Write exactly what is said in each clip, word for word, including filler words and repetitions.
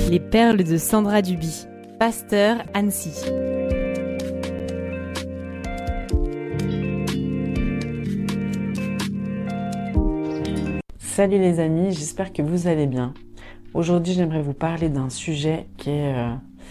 Les perles de Sandra Duby, pasteur Annecy. Salut les amis, j'espère que vous allez bien. Aujourd'hui, j'aimerais vous parler d'un sujet qui est... Euh,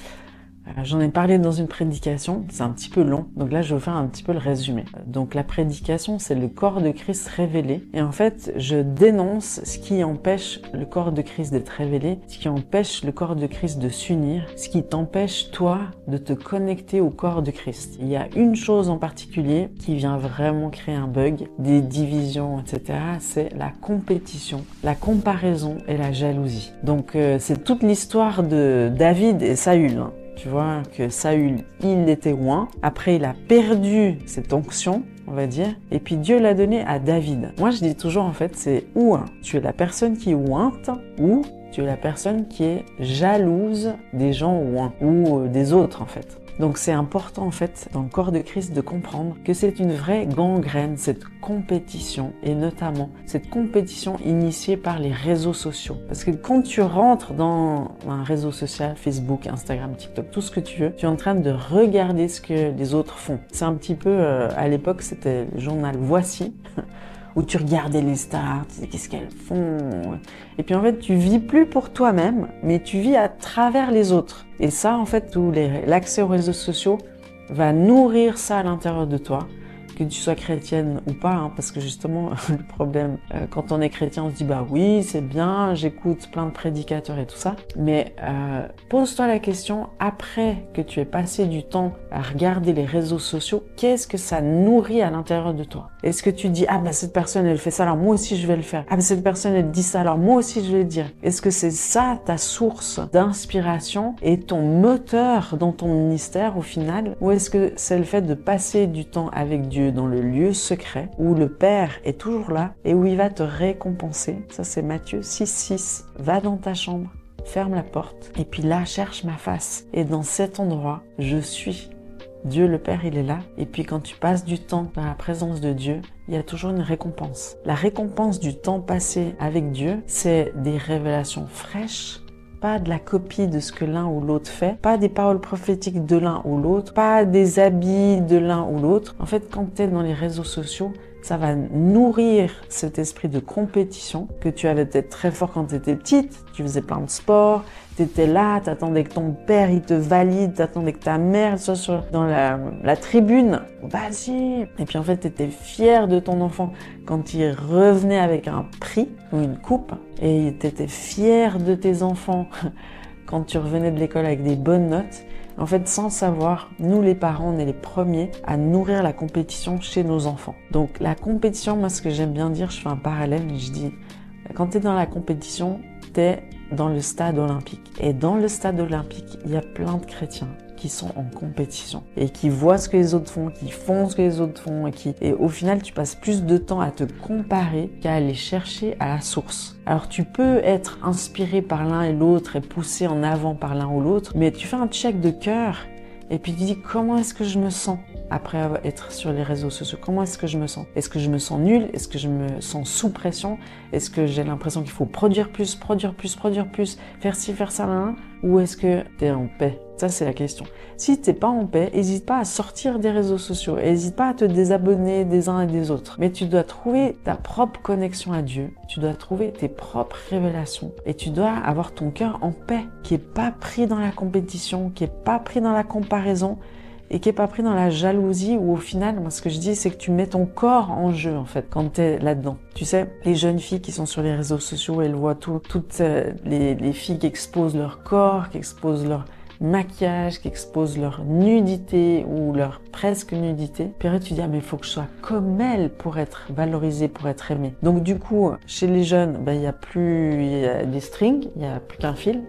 euh, j'en ai parlé dans une prédication, c'est un petit peu long, donc là je vais vous faire un petit peu le résumé. Donc la prédication, c'est le corps de Christ révélé, et en fait, je dénonce ce qui empêche le corps de Christ d'être révélé, ce qui empêche le corps de Christ de s'unir, ce qui t'empêche, toi, de te connecter au corps de Christ. Il y a une chose en particulier qui vient vraiment créer un bug, des divisions, et cetera, c'est la compétition, la comparaison et la jalousie. Donc euh, c'est toute l'histoire de David et Saül, hein. Tu vois que Saül, il était oint. Après, il a perdu cette onction, on va dire. Et puis, Dieu l'a donné à David. Moi, je dis toujours, en fait, c'est ou hein, tu es la personne qui est ointe, ou tu es la personne qui est jalouse des gens oints, ou euh, des autres, en fait. Donc, c'est important, en fait, dans le corps de Christ, de comprendre que c'est une vraie gangrène, cette compétition, et notamment cette compétition initiée par les réseaux sociaux. Parce que quand tu rentres dans un réseau social, Facebook, Instagram, TikTok, tout ce que tu veux, tu es en train de regarder ce que les autres font. C'est un petit peu, euh, à l'époque, c'était le journal Voici, où tu regardais les stars, tu disais qu'est-ce qu'elles font. Et puis en fait, tu vis plus pour toi-même, mais tu vis à travers les autres. Et ça, en fait, tout les, l'accès aux réseaux sociaux va nourrir ça à l'intérieur de toi, que tu sois chrétienne ou pas, hein, parce que justement, le problème, euh, quand on est chrétien, on se dit, bah oui, c'est bien, j'écoute plein de prédicateurs et tout ça, mais euh, pose-toi la question, après que tu aies passé du temps à regarder les réseaux sociaux, qu'est-ce que ça nourrit à l'intérieur de toi? Est-ce que tu dis, ah bah cette personne, elle fait ça, alors moi aussi je vais le faire. Ah bah cette personne, elle dit ça, alors moi aussi je vais le dire. Est-ce que c'est ça ta source d'inspiration et ton moteur dans ton ministère au final? Ou est-ce que c'est le fait de passer du temps avec Dieu dans le lieu secret où le Père est toujours là et où il va te récompenser? Ça c'est Matthieu six six. Va dans ta chambre, ferme la porte et puis là cherche ma face. Et dans cet endroit, je suis. Dieu le Père, il est là. Et puis quand tu passes du temps dans la présence de Dieu, il y a toujours une récompense. La récompense du temps passé avec Dieu, c'est des révélations fraîches, pas de la copie de ce que l'un ou l'autre fait, pas des paroles prophétiques de l'un ou l'autre, pas des habits de l'un ou l'autre. En fait, quand tu es dans les réseaux sociaux, ça va nourrir cet esprit de compétition que tu avais peut-être très fort quand tu étais petite, tu faisais plein de sport, tu étais là, tu attendais que ton père il te valide, tu attendais que ta mère soit sur, dans la, la tribune, vas-y. Et puis en fait, tu étais fier de ton enfant quand il revenait avec un prix ou une coupe, et tu étais fier de tes enfants quand tu revenais de l'école avec des bonnes notes. En fait, sans savoir, nous les parents, on est les premiers à nourrir la compétition chez nos enfants. Donc la compétition, moi ce que j'aime bien dire, je fais un parallèle et je dis, quand tu es dans la compétition, tu es dans le stade olympique. Et dans le stade olympique, il y a plein de chrétiens qui sont en compétition et qui voient ce que les autres font, qui font ce que les autres font et qui, et au final, tu passes plus de temps à te comparer qu'à aller chercher à la source. Alors, tu peux être inspiré par l'un et l'autre et poussé en avant par l'un ou l'autre, mais tu fais un check de cœur et puis tu dis comment est-ce que je me sens après être sur les réseaux sociaux? Comment est-ce que je me sens? Est-ce que je me sens nulle? Est-ce que je me sens sous pression? Est-ce que j'ai l'impression qu'il faut produire plus, produire plus, produire plus, faire ci, faire ça, là, là? Ou est-ce que tu es en paix? Ça, c'est la question. Si t'es pas en paix, n'hésite pas à sortir des réseaux sociaux. N'hésite pas à te désabonner des uns et des autres. Mais tu dois trouver ta propre connexion à Dieu. Tu dois trouver tes propres révélations. Et tu dois avoir ton cœur en paix, qui est pas pris dans la compétition, qui est pas pris dans la comparaison, et qui est pas pris dans la jalousie, où au final, moi, ce que je dis, c'est que tu mets ton corps en jeu, en fait, quand t'es là-dedans. Tu sais, les jeunes filles qui sont sur les réseaux sociaux, elles voient tout, toutes euh, les, les filles qui exposent leur corps, qui exposent leur maquillage, qui exposent leur nudité ou leur presque nudité. Puis après, tu dis, ah, mais il faut que je sois comme elle pour être valorisée, pour être aimée. Donc, du coup, chez les jeunes, ben, il y a plus, il y a des strings, il y a plus qu'un fil.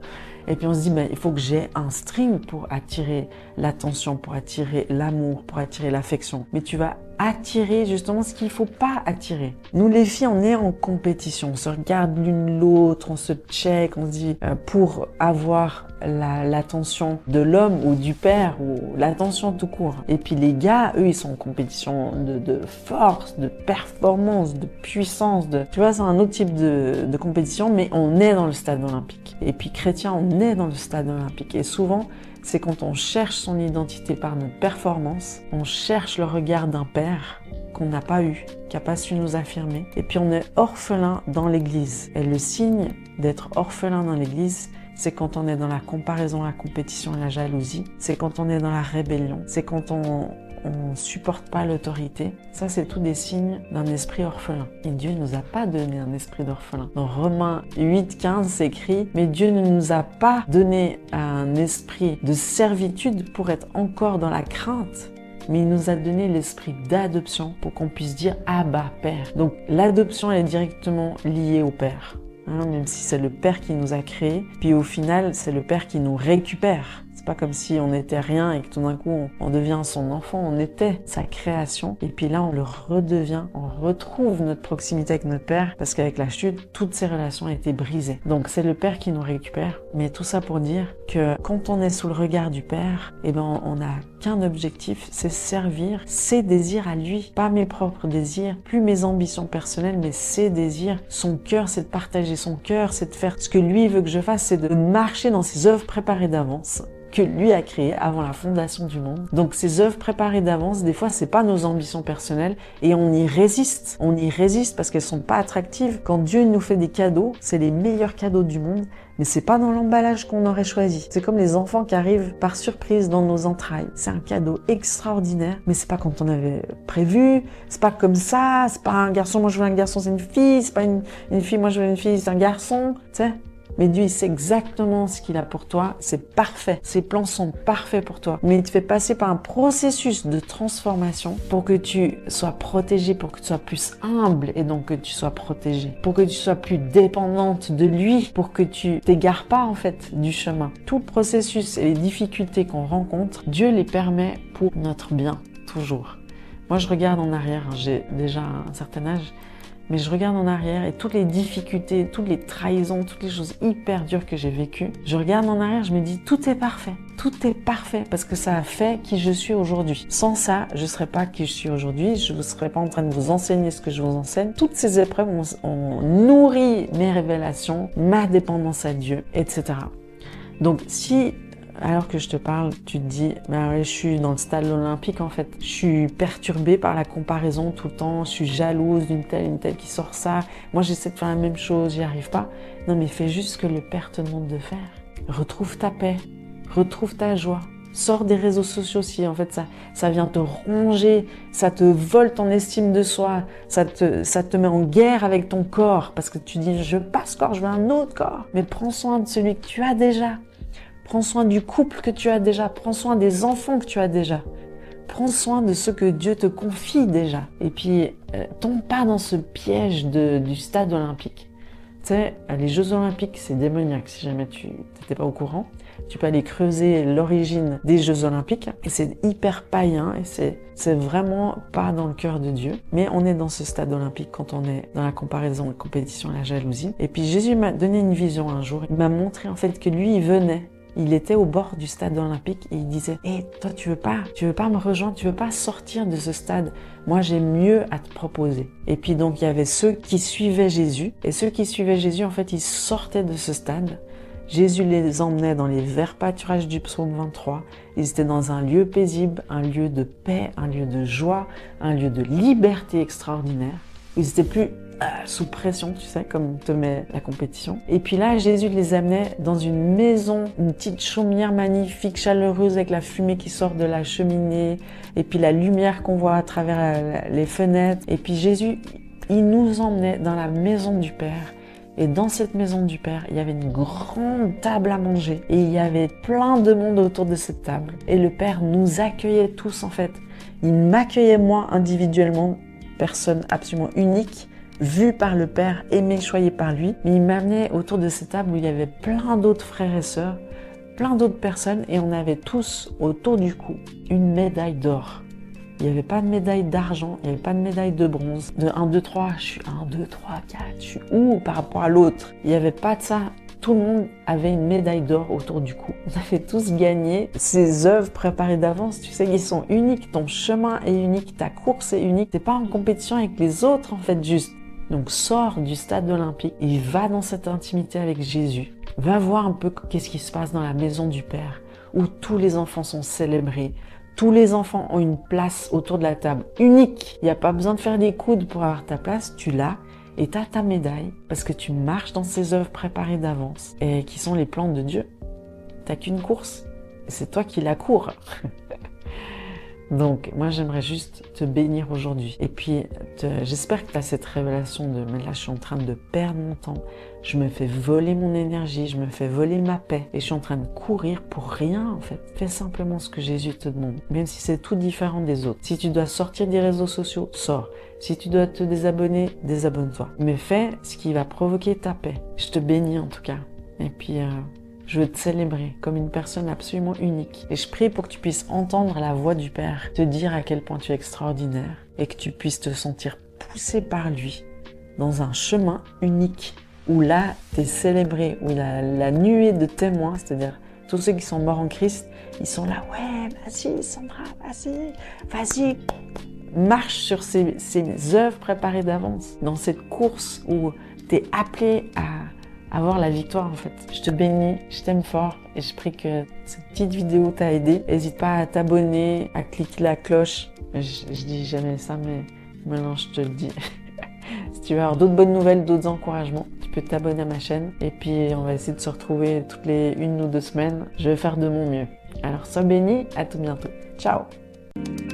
Et puis on se dit, ben, il faut que j'ai un string pour attirer l'attention, pour attirer l'amour, pour attirer l'affection. Mais tu vas attirer justement ce qu'il ne faut pas attirer. Nous les filles, on est en compétition, on se regarde l'une l'autre, on se check, on se dit euh, pour avoir la, l'attention de l'homme ou du père ou l'attention tout court. Et puis les gars, eux, ils sont en compétition de, de force, de performance, de puissance, de tu vois, c'est un autre type de, de compétition, mais on est dans le stade olympique. Et puis chrétien, on est dans le stade olympique. Et souvent, c'est quand on cherche son identité par notre performance, on cherche le regard d'un père qu'on n'a pas eu, qui n'a pas su nous affirmer. Et puis on est orphelin dans l'église. Et le signe d'être orphelin dans l'église, c'est quand on est dans la comparaison, la compétition et la jalousie. C'est quand on est dans la rébellion. C'est quand on on supporte pas l'autorité. Ça, c'est tous des signes d'un esprit orphelin. Et Dieu nous a pas donné un esprit d'orphelin. Dans Romains huit, quinze, c'est écrit « Mais Dieu ne nous a pas donné un esprit de servitude pour être encore dans la crainte. » Mais il nous a donné l'esprit d'adoption pour qu'on puisse dire « Abba, Père ». Donc, l'adoption est directement liée au Père. Hein, même si c'est le Père qui nous a créés. Puis au final, c'est le Père qui nous récupère. C'est pas comme si on n'était rien et que tout d'un coup on, on devient son enfant, on était sa création et puis là on le redevient, on retrouve notre proximité avec notre Père parce qu'avec la chute, toutes ces relations ont été brisées. Donc c'est le Père qui nous récupère, mais tout ça pour dire que quand on est sous le regard du Père, eh ben on n'a qu'un objectif, c'est servir ses désirs à lui, pas mes propres désirs, plus mes ambitions personnelles, mais ses désirs. Son cœur, c'est de partager son cœur, c'est de faire ce que lui veut que je fasse, c'est de marcher dans ses œuvres préparées d'avance que lui a créé avant la fondation du monde. Donc ces œuvres préparées d'avance, des fois c'est pas nos ambitions personnelles et on y résiste. On y résiste parce qu'elles sont pas attractives. Quand Dieu nous fait des cadeaux, c'est les meilleurs cadeaux du monde, mais c'est pas dans l'emballage qu'on aurait choisi. C'est comme les enfants qui arrivent par surprise dans nos entrailles. C'est un cadeau extraordinaire, mais c'est pas quand on avait prévu, c'est pas comme ça, c'est pas un garçon, moi je veux un garçon, c'est une fille, c'est pas une, une fille, moi je veux une fille, c'est un garçon, tu sais. Mais Dieu, il sait exactement ce qu'il a pour toi. C'est parfait. Ses plans sont parfaits pour toi. Mais il te fait passer par un processus de transformation pour que tu sois protégé, pour que tu sois plus humble et donc que tu sois protégé. Pour que tu sois plus dépendante de lui, pour que tu t'égares pas, en fait, du chemin. Tout le processus et les difficultés qu'on rencontre, Dieu les permet pour notre bien, toujours. Moi, je regarde en arrière. J'ai déjà un certain âge. Mais je regarde en arrière et toutes les difficultés, toutes les trahisons, toutes les choses hyper dures que j'ai vécues, je regarde en arrière, je me dis tout est parfait. Tout est parfait parce que ça a fait qui je suis aujourd'hui. Sans ça, je ne serais pas qui je suis aujourd'hui, je ne serais pas en train de vous enseigner ce que je vous enseigne. Toutes ces épreuves ont, ont nourri mes révélations, ma dépendance à Dieu, et cetera. Donc si... alors que je te parle, tu te dis, bah ouais, je suis dans le stade olympique en fait. Je suis perturbée par la comparaison tout le temps, je suis jalouse d'une telle, une telle qui sort ça. Moi j'essaie de faire la même chose, j'y arrive pas. Non mais fais juste ce que le Père te demande de faire. Retrouve ta paix, retrouve ta joie. Sors des réseaux sociaux si en fait ça, ça vient te ronger, ça te vole ton estime de soi, ça te, ça te met en guerre avec ton corps parce que tu dis je veux pas ce corps, je veux un autre corps. Mais prends soin de celui que tu as déjà. Prends soin du couple que tu as déjà. Prends soin des enfants que tu as déjà. Prends soin de ce que Dieu te confie déjà. Et puis, euh, tombe pas dans ce piège de, du stade olympique. Tu sais, les Jeux Olympiques, c'est démoniaque. Si jamais tu n'étais pas au courant, tu peux aller creuser l'origine des Jeux Olympiques. Et c'est hyper païen et c'est, c'est vraiment pas dans le cœur de Dieu. Mais on est dans ce stade olympique quand on est dans la comparaison, la compétition, la jalousie. Et puis Jésus m'a donné une vision un jour. Il m'a montré en fait que lui, il venait. Il était au bord du stade olympique et il disait « Hé, toi, tu veux pas, tu veux pas me rejoindre, tu veux pas sortir de ce stade. Moi, j'ai mieux à te proposer. » Et puis donc, il y avait ceux qui suivaient Jésus. Et ceux qui suivaient Jésus, en fait, ils sortaient de ce stade. Jésus les emmenait dans les verts pâturages du psaume vingt-trois. Ils étaient dans un lieu paisible, un lieu de paix, un lieu de joie, un lieu de liberté extraordinaire. Ils étaient plus euh, sous pression, tu sais, comme te met la compétition. Et puis là, Jésus les amenait dans une maison, une petite chaumière magnifique, chaleureuse, avec la fumée qui sort de la cheminée, et puis la lumière qu'on voit à travers la, les fenêtres. Et puis Jésus, il nous emmenait dans la maison du Père. Et dans cette maison du Père, il y avait une grande table à manger. Et il y avait plein de monde autour de cette table. Et le Père nous accueillait tous, en fait. Il m'accueillait moi individuellement, personne absolument unique, vue par le Père, aimée, choyée par lui. Mais il m'amenait autour de cette table où il y avait plein d'autres frères et sœurs, plein d'autres personnes, et on avait tous autour du cou une médaille d'or. Il n'y avait pas de médaille d'argent, il n'y avait pas de médaille de bronze. De un, deux, trois, je suis un, deux, trois, quatre, je suis où par rapport à l'autre? Il n'y avait pas de ça. Tout le monde avait une médaille d'or autour du cou. On avait tous gagné ces œuvres préparées d'avance. Tu sais qu'ils sont uniques. Ton chemin est unique. Ta course est unique. T'es pas en compétition avec les autres, en fait, juste. Donc, sors du stade olympique et va dans cette intimité avec Jésus. Va voir un peu qu'est-ce qui se passe dans la maison du Père, où tous les enfants sont célébrés. Tous les enfants ont une place autour de la table. Unique. Il n'y a pas besoin de faire des coudes pour avoir ta place. Tu l'as. Et tu as ta médaille parce que tu marches dans ces œuvres préparées d'avance et qui sont les plans de Dieu. T'as qu'une course et c'est toi qui la cours. Donc, moi, j'aimerais juste te bénir aujourd'hui. Et puis, te... j'espère que tu as cette révélation de « mais là, je suis en train de perdre mon temps. Je me fais voler mon énergie, je me fais voler ma paix. Et je suis en train de courir pour rien, en fait. » Fais simplement ce que Jésus te demande, même si c'est tout différent des autres. Si tu dois sortir des réseaux sociaux, sors. Si tu dois te désabonner, désabonne-toi. Mais fais ce qui va provoquer ta paix. Je te bénis en tout cas. Et puis... Euh... je veux te célébrer comme une personne absolument unique. Et je prie pour que tu puisses entendre la voix du Père, te dire à quel point tu es extraordinaire et que tu puisses te sentir poussé par lui dans un chemin unique où là, tu es célébré, où la, la nuée de témoins, c'est-à-dire tous ceux qui sont morts en Christ, ils sont là, ouais, vas-y Sandra, vas-y, vas-y. Marche sur ces, ces œuvres préparées d'avance, dans cette course où tu es appelé à avoir la victoire en fait. Je te bénis, je t'aime fort et je prie que cette petite vidéo t'a aidé. N'hésite pas à t'abonner, à cliquer la cloche. Je, je dis jamais ça, mais maintenant je te le dis. Si tu veux avoir d'autres bonnes nouvelles, d'autres encouragements, tu peux t'abonner à ma chaîne. Et puis on va essayer de se retrouver toutes les une ou deux semaines. Je vais faire de mon mieux. Alors sois béni, à tout bientôt. Ciao!